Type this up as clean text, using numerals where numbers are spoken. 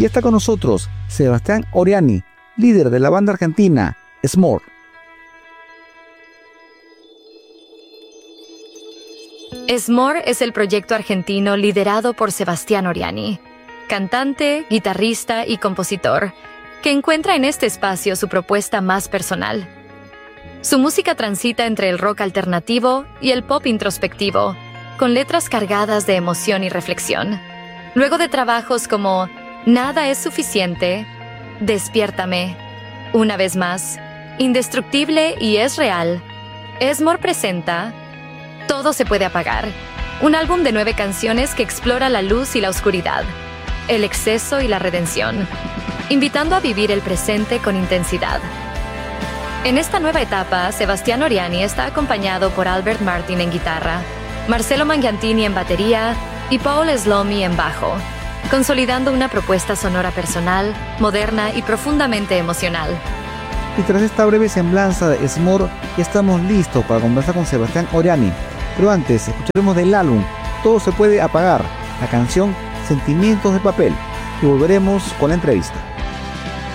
Y está con nosotros Sebastián Oriani, líder de la banda argentina S'more. S'more es el proyecto argentino liderado por Sebastián Oriani, cantante, guitarrista y compositor, que encuentra en este espacio su propuesta más personal. Su música transita entre el rock alternativo y el pop introspectivo, con letras cargadas de emoción y reflexión. Luego de trabajos como Nada es suficiente, Despiértame, Una vez más, Indestructible y Es real, S'more presenta Todo se puede apagar, un álbum de 9 canciones que explora la luz y la oscuridad, el exceso y la redención, invitando a vivir el presente con intensidad. En esta nueva etapa, Sebastián Oriani está acompañado por Albert Martin en guitarra, Marcelo Mangiantini en batería y Paul Slomi en bajo, consolidando una propuesta sonora personal, moderna y profundamente emocional. Y tras esta breve semblanza de S'more, ya estamos listos para conversar con Sebastián Oriani. Pero antes, escucharemos del álbum Todo se puede apagar, la canción Sentimientos de papel, y volveremos con la entrevista.